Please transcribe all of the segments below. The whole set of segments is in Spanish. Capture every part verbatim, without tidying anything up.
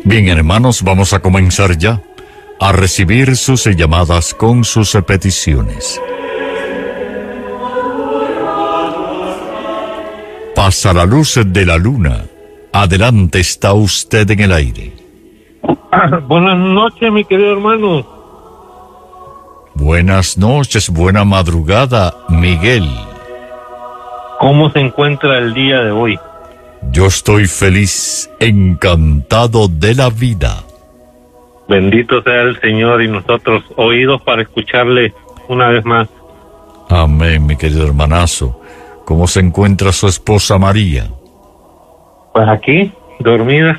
Bien, hermanos, vamos a comenzar ya a recibir sus llamadas con sus peticiones. Pasa la luz de la luna. Adelante, está usted en el aire. Buenas noches, mi querido hermano. Buenas noches, buena madrugada, Miguel. ¿Cómo se encuentra el día de hoy? Yo estoy feliz, encantado de la vida. Bendito sea el Señor y nosotros oídos para escucharle una vez más. Amén, mi querido hermanazo. ¿Cómo se encuentra su esposa María? Pues aquí, dormida.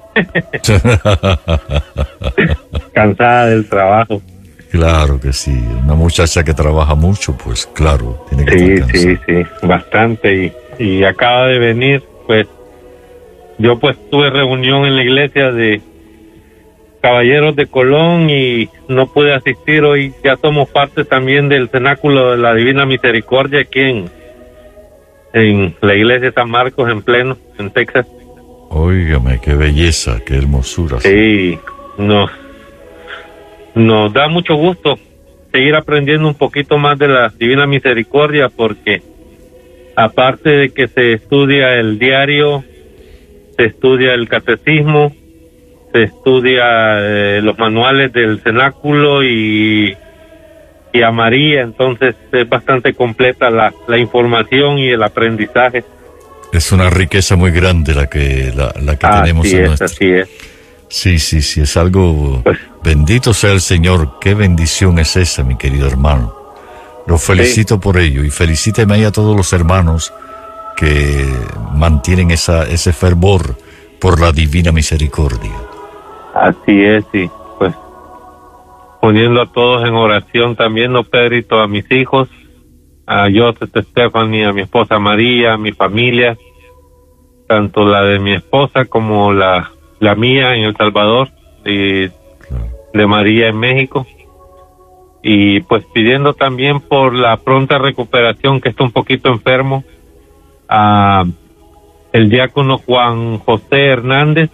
Cansada del trabajo. Claro que sí, una muchacha que trabaja mucho, pues claro, tiene que Sí, estar sí, sí, bastante. Y, y acaba de venir, pues, yo pues tuve reunión en la iglesia de Caballeros de Colón y no pude asistir hoy. Ya somos parte también del cenáculo de la Divina Misericordia aquí en, en la iglesia de San Marcos, en Pleno, en Texas. Óigame, qué belleza, qué hermosura. Sí, nos, nos da mucho gusto seguir aprendiendo un poquito más de la Divina Misericordia, porque aparte de que se estudia el diario, se estudia el catecismo, se estudia eh, los manuales del cenáculo y, y a María, entonces es bastante completa la, la información y el aprendizaje. Es una riqueza muy grande la que la, la que así tenemos en es, nuestra. Así es. Sí, sí, sí, es algo. Pues, bendito sea el Señor. Qué bendición es esa, mi querido hermano. Lo felicito sí. por ello y felicíteme ahí a todos los hermanos que mantienen esa ese fervor por la Divina Misericordia. Así es, sí, pues poniendo a todos en oración también, no Pedrito, a mis hijos, a Joseph, Stephanie, a mi esposa María, a mi familia, tanto la de mi esposa como la, la mía en El Salvador, y claro. de María en México, y pues pidiendo también por la pronta recuperación, que está un poquito enfermo, a el diácono Juan José Hernández.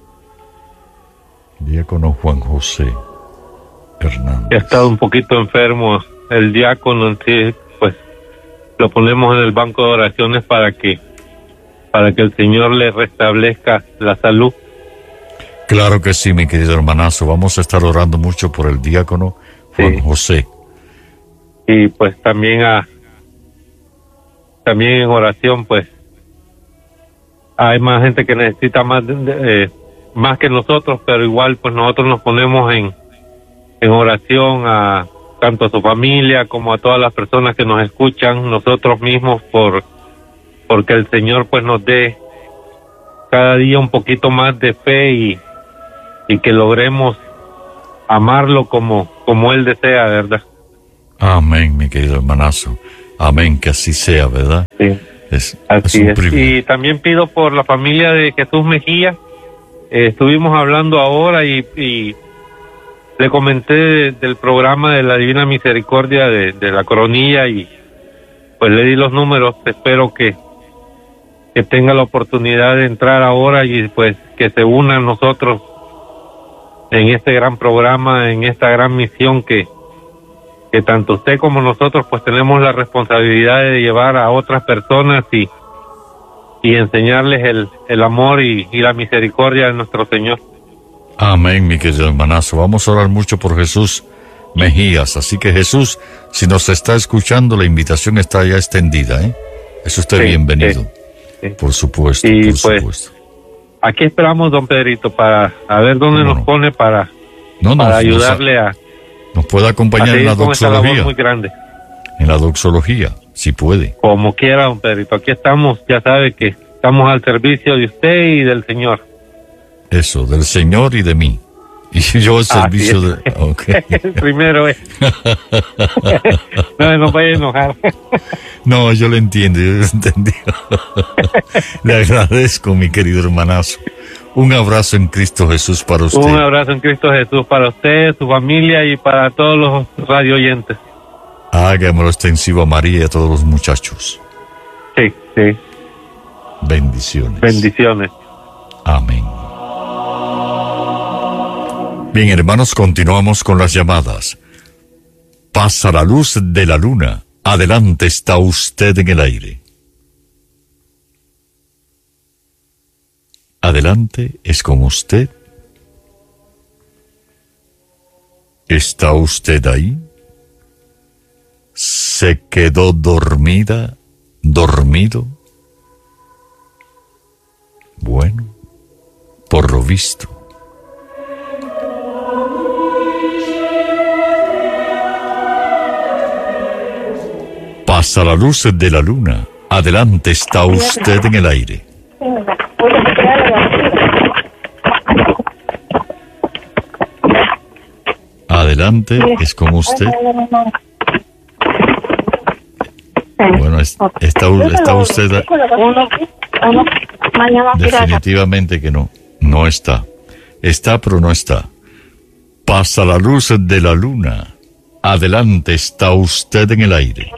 Diácono Juan José Hernández. Ha estado un poquito enfermo el diácono, sí, pues lo ponemos en el banco de oraciones para que para que el Señor le restablezca la salud. Claro que sí, mi querido hermanazo. Vamos a estar orando mucho por el diácono Juan sí. José. Y pues también a también en oración, pues hay más gente que necesita más eh, más que nosotros, pero igual pues nosotros nos ponemos en en oración a tanto a su familia como a todas las personas que nos escuchan, nosotros mismos, por porque el Señor pues nos dé cada día un poquito más de fe y, y que logremos amarlo como, como Él desea, ¿verdad? Amén, mi querido hermanazo. Amén, que así sea, ¿verdad? Sí, es, así es. es. Y también pido por la familia de Jesús Mejía. Eh, estuvimos hablando ahora y, y le comenté de, del programa de la Divina Misericordia de, de la Coronilla y pues le di los números. Espero que que tenga la oportunidad de entrar ahora y pues que se una a nosotros en este gran programa, en esta gran misión que, que tanto usted como nosotros pues tenemos la responsabilidad de llevar a otras personas y, y enseñarles el, el amor y, y la misericordia de nuestro Señor. Amén, mi querido hermanazo. Vamos a orar mucho por Jesús Mejías. Así que Jesús, si nos está escuchando, la invitación está ya extendida, ¿eh? Es usted sí, bienvenido. Sí. Sí. Por supuesto, y por pues, supuesto. Aquí esperamos, don Pedrito, para a ver dónde nos no? pone para, no, no, para ayudarle nos, a... Nos puede acompañar en la doxología. Muy grande. En la doxología, si puede. Como quiera, don Pedrito. Aquí estamos, ya sabe que estamos al servicio de usted y del Señor. Eso, del Señor y de mí. Y yo al servicio de... Okay. El primero es... no, no vaya a enojar. No, yo lo entiendo, yo lo entendí. Le agradezco, mi querido hermanazo. Un abrazo en Cristo Jesús para usted. Un abrazo en Cristo Jesús para usted, su familia y para todos los radio oyentes. Hágamelo extensivo a María y a todos los muchachos. Sí, sí. Bendiciones. Bendiciones. Amén. Bien, hermanos, continuamos con las llamadas. Pasa la luz de la luna. Adelante, está usted en el aire. Adelante, es con usted. ¿Está usted ahí? ¿Se quedó dormida, dormido? Bueno, por lo visto. Pasa la luz de la luna. Adelante, está usted en el aire. Adelante, es con usted. Bueno, es, está, está usted... Definitivamente que no, no está. Está, pero no está. Pasa la luz de la luna. Adelante, está usted en el aire.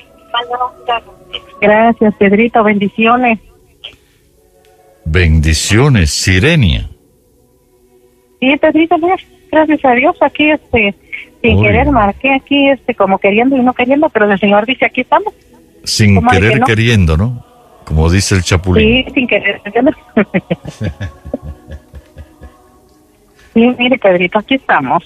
Gracias, Pedrito, bendiciones. Bendiciones, Sirenia. Sí, Pedrito, gracias a Dios, aquí este, sin Oye. querer marqué aquí este, como queriendo y no queriendo, pero el Señor dice, aquí estamos. Sin querer no? queriendo, ¿no? Como dice el Chapulín. Sí, sin querer queriendo. Sí, mire, Pedrito, aquí estamos.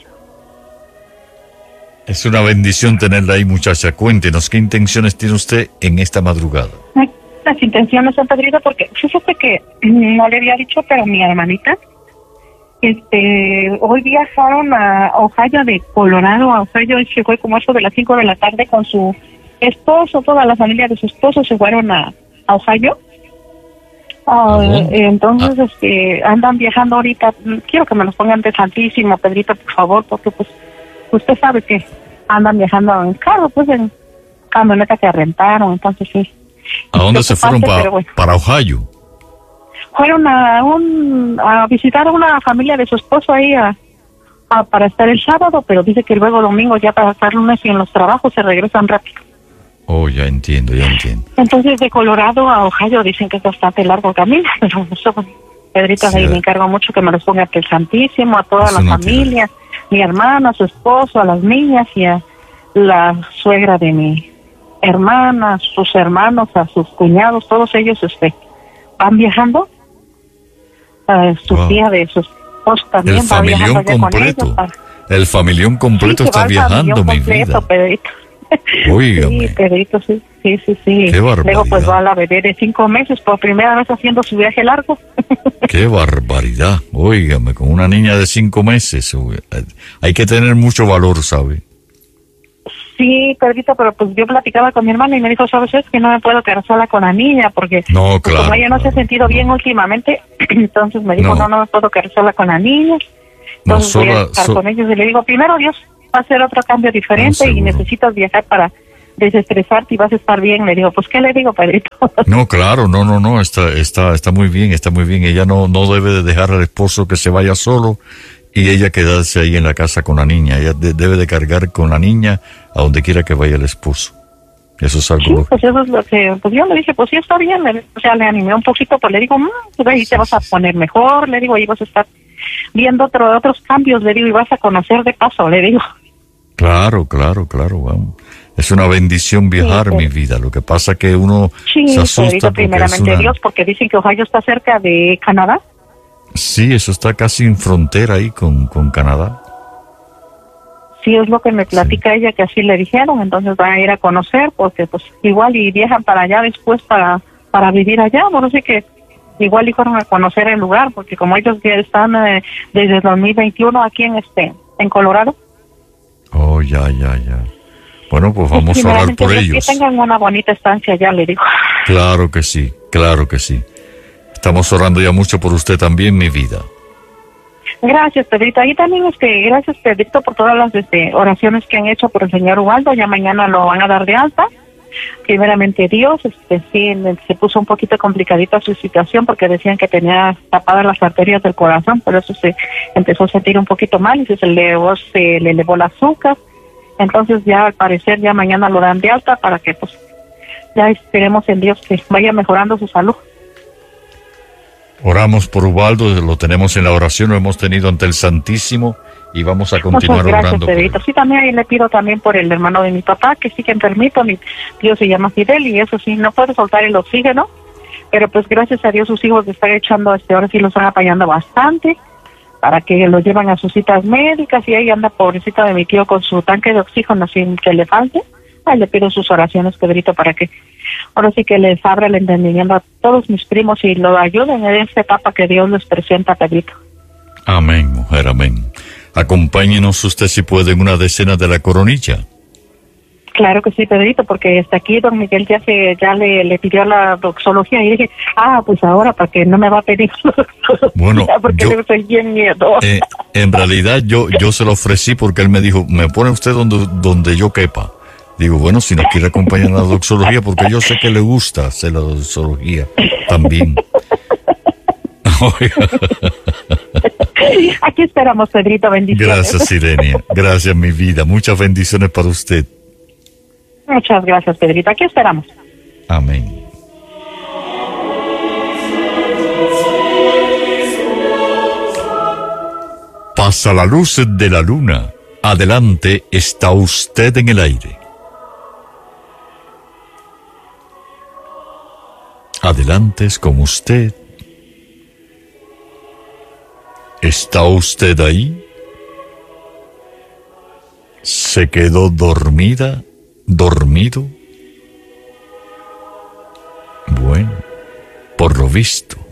Es una bendición tenerla ahí, muchacha. Cuéntenos, ¿qué intenciones tiene usted en esta madrugada? Las intenciones son, Pedrito, porque fíjate que no le había dicho, pero mi hermanita, este, hoy viajaron a Ohio de Colorado, a Ohio, y se fue como eso de las cinco de la tarde con su esposo, toda la familia de su esposo se fueron a, a Ohio. Uh, entonces, ah. este, andan viajando ahorita. Quiero que me los pongan de santísimo, Pedrito, por favor, porque pues usted sabe que andan viajando en carro, pues en camioneta que rentaron, entonces sí. ¿A dónde se fueron? Pa, bueno. ¿Para Ohio? Fueron a un a visitar a una familia de su esposo ahí a, a, para estar el sábado, pero dice que luego domingo ya para estar lunes y en los trabajos se regresan rápido. Oh, ya entiendo, ya entiendo. Entonces de Colorado a Ohio dicen que es bastante largo el camino, pero eso, Pedrito, sí, ahí me encargo mucho que me los ponga el Santísimo, a toda la no familia, tiene. Mi hermana, a su esposo, a las niñas y a la suegra de mi hermana, sus hermanos, a sus cuñados, todos ellos este, van viajando. Uh, su wow. tía de su esposo también el va viajando completo. Con ellos. Para... El familión completo sí, está viajando, mi completo, vida. Pedrito. Óigame. Sí, Pedrito, sí, sí, sí, sí. Qué barbaridad. Luego pues va a la bebé de cinco meses por primera vez haciendo su viaje largo. Qué barbaridad. Óigame, con una niña de cinco meses. Hay que tener mucho valor, ¿sabe? Sí, Pedrito, pero pues yo platicaba con mi hermana y me dijo, ¿sabes? Es que no me puedo quedar sola con la niña porque no, claro, pues, como ella no claro, se ha sentido no. bien últimamente, entonces me dijo, no. no, no me puedo quedar sola con la niña. Entonces no, sola, voy a estar so... con ellos y le digo, primero Dios va a hacer otro cambio diferente no, y necesitas viajar para desestresarte y vas a estar bien. Le digo, pues, ¿qué le digo, Pedrito? No, claro, no, no, no, está, está, está muy bien, está muy bien. Ella no, no debe de dejar al esposo que se vaya solo y ella quedarse ahí en la casa con la niña. Ella de, debe de cargar con la niña a donde quiera que vaya el esposo. Eso es algo... Sí, pues eso es lo que... Pues yo le dije, pues sí, está bien. Le, o sea, le animé un poquito, pues le digo, mmm, pues ahí sí, te vas a poner mejor. Le digo, ahí vas a estar viendo otro, otros cambios, le digo, y vas a conocer de paso, le digo. Claro, claro, claro, vamos. Es una bendición viajar, sí, sí. mi vida. Lo que pasa que uno sí, se asusta porque primeramente una... Dios, porque dicen que Ohio está cerca de Canadá. Sí, eso está casi en frontera ahí con, con Canadá. Sí, es lo que me platica sí. ella, que así le dijeron. Entonces van a ir a conocer, porque pues igual y viajan para allá después para para vivir allá. Bueno, sí que igual y fueron a conocer el lugar, porque como ellos ya están eh, desde el dos mil veintiuno aquí en este en Colorado. Oh, ya, ya, ya. Bueno, pues vamos a orar por ellos. Que tengan una bonita estancia allá, le digo. Claro que sí, claro que sí. Estamos orando ya mucho por usted también, mi vida. Gracias, Pedrito. Y también, este, gracias, Pedrito, por todas las este, oraciones que han hecho por el señor Ubaldo. Ya mañana lo van a dar de alta. Primeramente Dios, este, sí, se puso un poquito complicadita su situación porque decían que tenía tapadas las arterias del corazón, por eso se empezó a sentir un poquito mal y se le elevó, se le elevó el azúcar. Entonces ya al parecer ya mañana lo dan de alta para que pues ya esperemos en Dios que vaya mejorando su salud. Oramos por Ubaldo, lo tenemos en la oración, lo hemos tenido ante el Santísimo y vamos a continuar Muchas gracias, orando por él. Pedrito. Sí, también ahí le pido también por el hermano de mi papá, que sí que enfermito, mi tío se llama Fidel y eso sí, no puede soltar el oxígeno, pero pues gracias a Dios sus hijos le están echando, este, ahora sí lo están apañando bastante, para que lo llevan a sus citas médicas y ahí anda pobrecita de mi tío con su tanque de oxígeno sin que le falte. Ahí le pido sus oraciones, Pedrito, para que ahora sí que les abra el entendimiento a todos mis primos y lo ayuden en esta etapa que Dios les presenta, Pedrito. Amén, mujer, amén. Acompáñenos usted si puede en una decena de la coronilla. Claro que sí, Pedrito, porque hasta aquí don Miguel ya se ya le, le pidió la doxología y dije, ah, pues ahora para que no me va a pedir bueno, porque yo, le soy bien miedo. Eh, en realidad yo yo se lo ofrecí porque él me dijo, me pone usted donde donde yo quepa. Digo, bueno, si nos quiere acompañar en la doxología, porque yo sé que le gusta hacer la doxología también. Aquí esperamos, Pedrito, bendiciones. Gracias, Irenia. Gracias, mi vida. Muchas bendiciones para usted. Muchas gracias, Pedrito. Aquí esperamos. Amén. Pasa la luz de la luna. Adelante, está usted en el aire. Adelante es con usted. ¿Está usted ahí? ¿Se quedó dormida? ¿Dormido? Bueno, por lo visto,